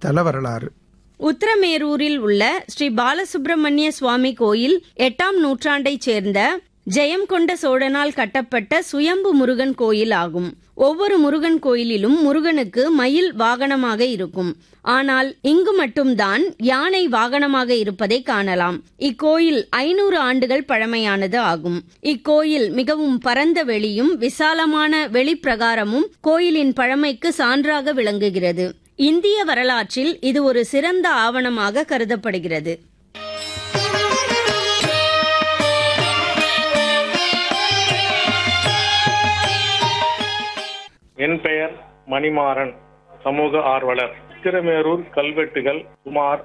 தல வரலாறு. உத்திரமேரூரில் உள்ள ஸ்ரீ பாலசுப்பிரமணிய சுவாமி கோயில் 8ஆம் நூற்றாண்டைச் சேர்ந்த ஜெயம் கொண்ட சோழனால் கட்டப்பட்ட சுயம்பு முருகன் கோயில் ஆகும். ஒவ்வொரு முருகன் கோயிலிலும் முருகனுக்கு மயில் வாகனமாக இருக்கும். ஆனால் இங்கு மட்டும்தான் யானை வாகனமாக இருப்பதை காணலாம். இக்கோயில் 500 ஆண்டுகள் பழமையானது ஆகும். இக்கோயில் மிகவும் பரந்த வெளியும் விசாலமான வெளிப்பிரகாரமும் கோயிலின் பழமைக்கு சான்றாக விளங்குகிறது. இந்திய வரலாற்றில் இது ஒரு சிறந்த ஆவணமாக கருதப்படுகிறது. என் பெயர் மணிமாறன், சமூக ஆர்வலர். உத்திரமேரூர் கல்வெட்டுகள் சுமார்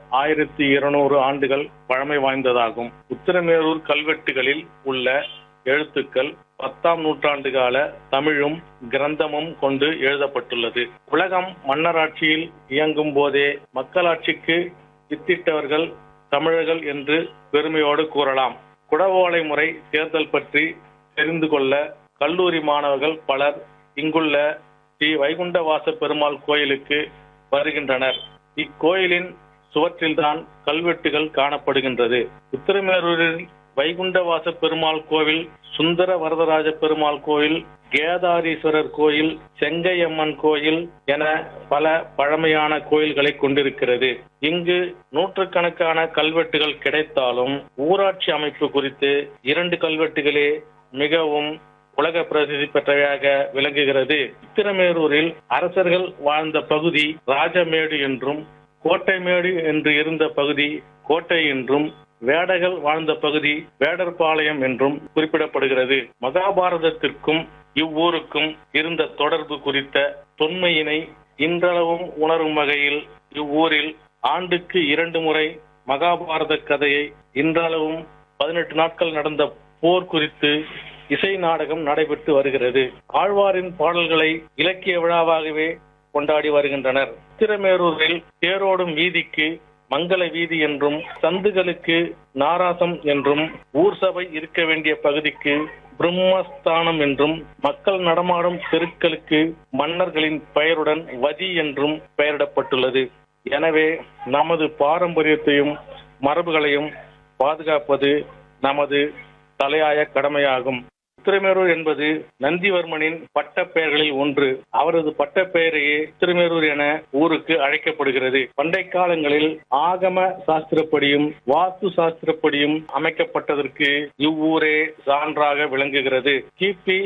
1200 ஆண்டுகள் பழமை வாய்ந்ததாகும். உத்திரமேரூர் கல்வெட்டுகளில் உள்ள எழுத்துக்கள் 10ஆம் நூற்றாண்டு கால தமிழும் கிரந்தமும் கொண்டு எழுதப்பட்டுள்ளது. உலகம் மன்னராட்சியில் இயங்கும் போதே மக்களாட்சிக்கு வித்திட்டவர்கள் தமிழர்கள் என்று பெருமையோடு கூறலாம். குடவோலை முறை தேர்தல் பற்றி தெரிந்து கொள்ள கல்லூரி மாணவர்கள் பலர் இங்குள்ள ஸ்ரீ வைகுண்டவாச பெருமாள் கோயிலுக்கு வருகின்றனர். இக்கோயிலின் சுவற்றில்தான் கல்வெட்டுகள் காணப்படுகின்றது. உத்திரமேரூரில் வைகுண்டவாச பெருமாள் கோவில், சுந்தர வரதராஜ பெருமாள் கோயில், கேதாரீஸ்வரர் கோயில், செங்கையம்மன் கோயில் என பல பழமையான கோயில்களை கொண்டிருக்கிறது. இங்கு நூற்றுக்கணக்கான கல்வெட்டுகள் கிடைத்தாலும் ஊராட்சி அமைப்பு குறித்து 2 கல்வெட்டுகளே மிகவும் உலக பிரசித்தி பெற்றவையாக விளங்குகிறது. உத்திரமேரூரில் அரசர்கள் வாழ்ந்த பகுதி ராஜமேடு என்றும், கோட்டைமேடு என்று இருந்த பகுதி கோட்டை என்றும், வேடர்கள் வாழ்ந்த பகுதி வேடர்பாளையம் என்றும் குறிப்பிடப்படுகிறது. மகாபாரதத்திற்கும் இவ்வூருக்கும் இருந்த தொடர்பு குறித்த தொன்மையினை இன்றளவும் உணரும் வகையில் இவ்வூரில் ஆண்டுக்கு 2 முறை மகாபாரத கதையை இன்றளவும் 18 நாட்கள் நடந்த போர் குறித்து இசை நாடகம் நடைபெற்று வருகிறது. ஆழ்வாரின் பாடல்களை இலக்கிய விழாவாகவே கொண்டாடி வருகின்றனர். உத்திரமேரூரில் தேரோடும் வீதிக்கு மங்கள வீதி என்றும், சந்துகளுக்கு நாராசம் என்றும், ஊர் சபை இருக்க வேண்டிய பகுதிக்கு பிரம்மஸ்தானம் என்றும், மக்கள் நடமாடும் தெருக்களுக்கு மன்னர்களின் பெயருடன் வதி என்றும் பெயரிடப்பட்டுள்ளது. எனவே நமது பாரம்பரியத்தையும் மரபுகளையும் பாதுகாப்பது நமது தலையாய கடமையாகும். உத்திரமேரூர் என்பது நந்திவர்மனின் பட்ட பெயர்களில் ஒன்று. அவரது பட்ட பெயரையே உத்திரமேரூர் என ஊருக்கு அழைக்கப்படுகிறது. பண்டை காலங்களில் ஆகம சாஸ்திரப்படியும் வாஸ்து சாஸ்திரப்படியும் அமைக்கப்பட்டதற்கு இவ்வூரே சான்றாக விளங்குகிறது. கிபி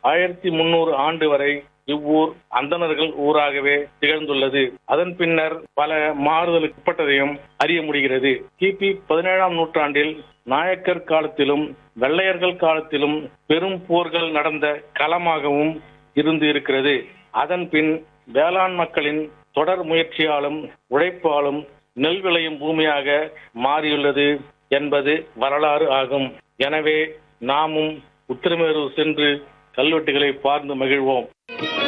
1300 ஆண்டு வரை இவ்வூர் அந்தணர்கள் ஊராகவே திகழ்ந்துள்ளது. அதன் பின்னர் பல மாறுதலுக்கு உட்பட்டதையும் அறிய முடிகிறது. கிபி 17ஆம் நூற்றாண்டில் நாயக்கர் காலத்திலும் வெள்ளையர்கள் காலத்திலும் பெரும் போர்கள் நடந்த களமாகவும் இருந்து இருக்கிறது. அதன் பின் வேளாண் மக்களின் தொடர் முயற்சியாலும் உழைப்பாலும் நெல் விளையும் பூமியாக மாறியுள்ளது என்பது வரலாறு ஆகும். எனவே நாமும் உத்திரமேரூர் சென்று கல்வெட்டுகளை பார்த்து மகிழ்வோம்.